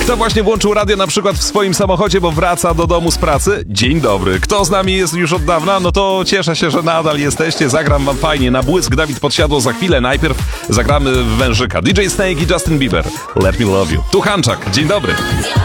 Kto właśnie włączył radio na przykład w swoim samochodzie, bo wraca do domu z pracy? Dzień dobry. Kto z nami jest już od dawna? No to cieszę się, że nadal jesteście. Zagram wam fajnie. Na błysk Dawid Podsiadło za chwilę. Najpierw zagramy w Wężyka. DJ Snake i Justin Bieber. Let me love you. Tu Hanczak. Dzień dobry.